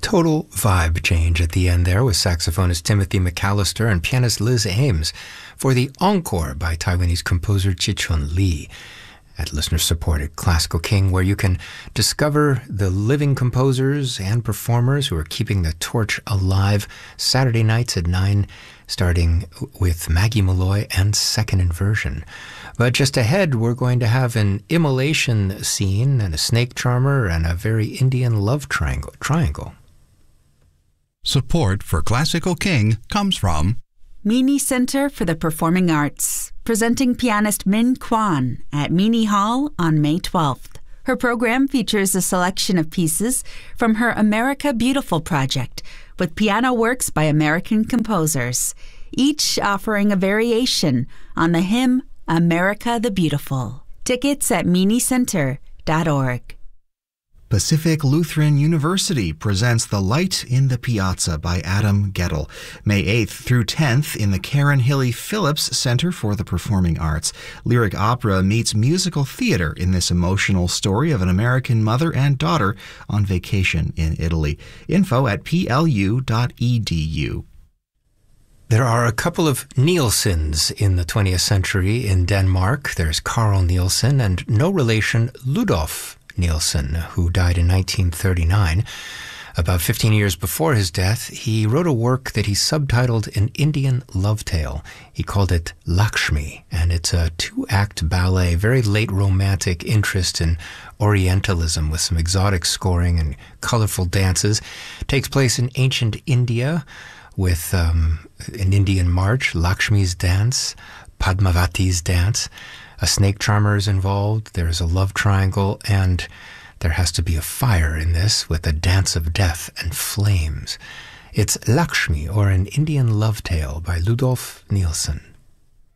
Total vibe change at the end there with saxophonist Timothy McAllister and pianist Liz Ames for the Encore by Taiwanese composer Chichun Lee at listener-supported Classical King, where you can discover the living composers and performers who are keeping the torch alive Saturday nights at 9, starting with Maggie Malloy and Second Inversion. But just ahead, we're going to have an immolation scene and a snake charmer and a very Indian love triangle. Support for Classical King comes from Meany Center for the Performing Arts, presenting pianist Min Kwan at Meany Hall on May 12th. Her program features a selection of pieces from her America Beautiful project with piano works by American composers, each offering a variation on the hymn America the Beautiful. Tickets at meanycenter.org. Pacific Lutheran University presents The Light in the Piazza by Adam Gettle, May 8th through 10th in the Karen Hilly Phillips Center for the Performing Arts. Lyric opera meets musical theater in this emotional story of an American mother and daughter on vacation in Italy. Info at plu.edu. There are a couple of Nielsens in the 20th century in Denmark. There's Carl Nielsen and no relation Ludolf Nielsen, who died in 1939. About 15 years before his death, he wrote a work that he subtitled An Indian Love Tale. He called it Lakshmi, and it's a 2-act ballet, very late romantic interest in Orientalism with some exotic scoring and colorful dances. It takes place in ancient India with an Indian march, Lakshmi's dance, Padmavati's dance. A snake charmer is involved, there's a love triangle, and there has to be a fire in this with a dance of death and flames. It's Lakshmi, or An Indian Love Tale by Ludolf Nielsen.